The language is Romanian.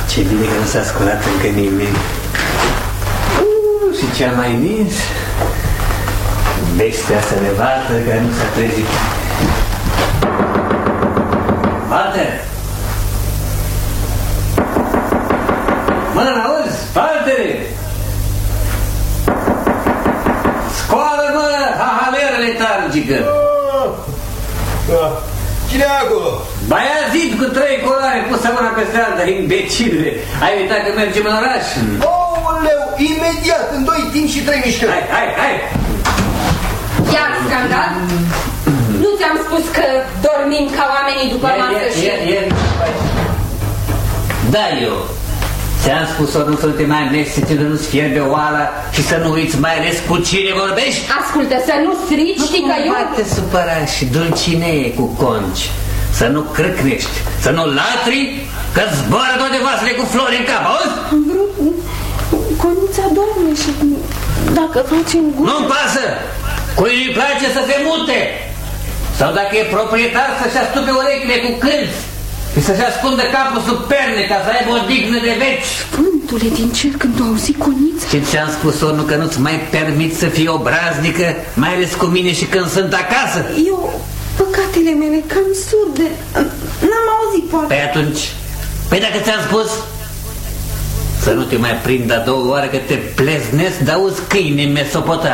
Ce bine că nu s-a sculat încă nimeni. Și ce-a mai nins? Bestia asta nevată care nu s-a trezit. Walter! Mă, n-auzi? Waltere! Scoală, mă, hahaleră letargică! Cine e acolo? Baiazid cu 3 coloare pusă mâna peste alta, imbecile! Ai uitat că mergem în oraș? Aoleu, imediat, în 2 timp și 3 mișcări. Hai! Iar scandal? Nu ți-am spus că dormim ca oamenii după masă și... Da, eu. Ți-am spus-o, nu să te mai amesteci, să nu-ți fierbe oala și să nu uiți mai ales cu cine vorbești. Ascultă, să nu strici, știi că eu... Nu te supăra și dulcinee cu conci. Să nu crâcnești, să nu latri, că zboară toate vasele cu flori în cap, auzi? Am vrut... Conița doarme și... Dacă facem gură... Nu-mi pasă! Cui nu-i place să se mute? Sau dacă e proprietar să-și astupe urechile cu cârți și să-și ascundă capul sub perne ca să aibă o dignă de veci. Sfântule din cer, când o auzi Conița... Și ți-am spus-o, nu, că nu-ți mai permit să fii obraznică, mai ales cu mine și când sunt acasă? Eu, păcatele mele, cam surde, n-am auzit poate. Păi atunci, păi dacă ți-am spus, să nu te mai prind a 2 ori că te pleznesc, d-auzi câine mesopotam.